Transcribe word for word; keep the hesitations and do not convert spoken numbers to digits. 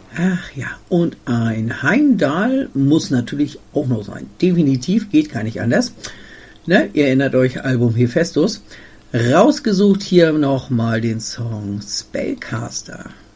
Ach ja, und ein Heimdall muss natürlich auch noch sein. Definitiv, geht gar nicht anders. Ne? Ihr erinnert euch, Album Hephaestus. Rausgesucht hier nochmal den Song Spellcaster.